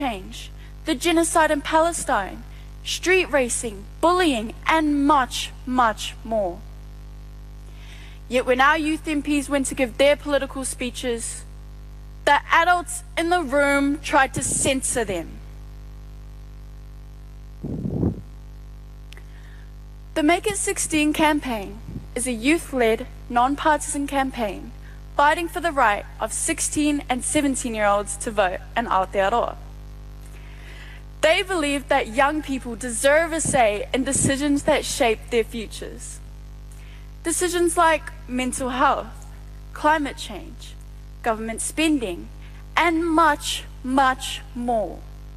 change, the genocide in Palestine, street racing, bullying, and much, much more. Yet when our youth MPs went to give their political speeches, the adults in the room tried to censor them. The Make It 16 campaign is a youth-led, non-partisan campaign fighting for the right of 16 and 17-year-olds to vote in Aotearoa. They believe that young people deserve a say in decisions that shape their futures. Decisions like mental health, climate change, government spending, and much, much more.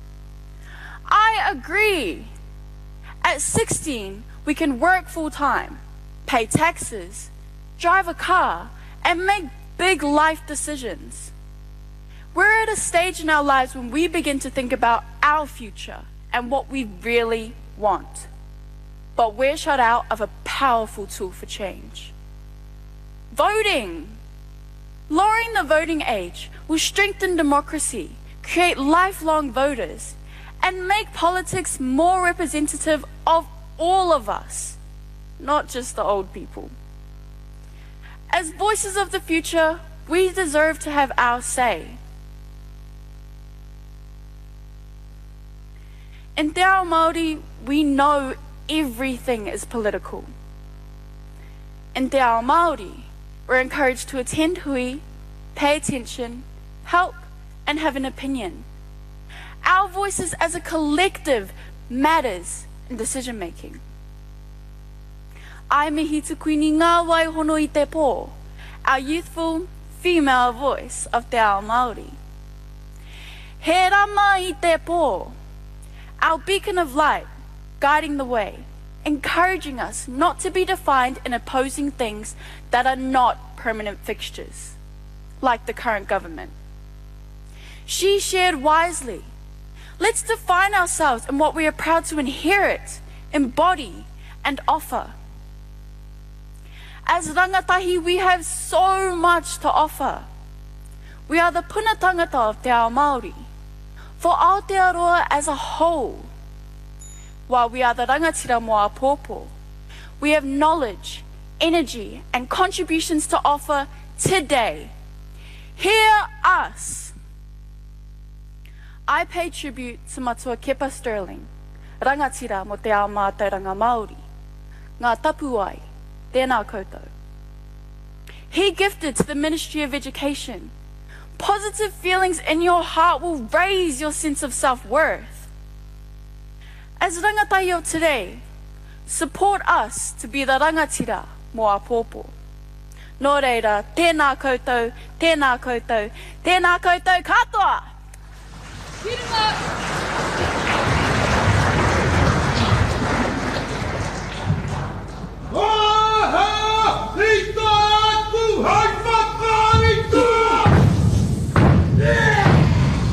I agree. At 16, we can work full-time, pay taxes, drive a car, and make big life decisions. We're at a stage in our lives when we begin to think about our future and what we really want. But we're shut out of a powerful tool for change. Voting. Lowering the voting age will strengthen democracy, create lifelong voters, and make politics more representative of all of us, not just the old people. As voices of the future, we deserve to have our say. In Te Ao Māori, we know everything is political. In Te Ao Māori, we're encouraged to attend hui, pay attention, help, and have an opinion. Our voices as a collective matters in decision making. Ai mihi te kuini ngā waihono I te pō, our youthful female voice of Te Ao Māori. He rama I te pō, our beacon of light, guiding the way, encouraging us not to be defined in opposing things that are not permanent fixtures, like the current government. She shared wisely. Let's define ourselves in what we are proud to inherit, embody, and offer. As rangatahi, we have so much to offer. We are the puna tangata of Te Ao Māori, for Aotearoa as a whole. While we are the rangatira mo a pōpō, we have knowledge, energy, and contributions to offer today. Hear us. I pay tribute to Matua Kepa Sterling, rangatira mo Te Ao Mātauranga Māori. Ngā tapu ai, tēnā koutou. He gifted to the Ministry of Education. Positive feelings in your heart will raise your sense of self-worth. As rangatahi of today, support us to be the rangatira mo a pōpō. Nō reira, tēnā koutou, tēnā koutou, tēnā koutou katoa!